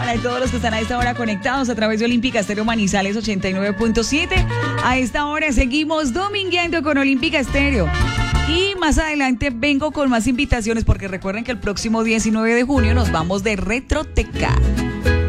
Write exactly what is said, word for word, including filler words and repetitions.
para todos los que están a esta hora conectados a través de Olímpica Estéreo Manizales ochenta y nueve punto siete. A esta hora seguimos domingueando con Olímpica Estéreo. Y más adelante vengo con más invitaciones porque recuerden que el próximo diecinueve de junio nos vamos de Retroteca.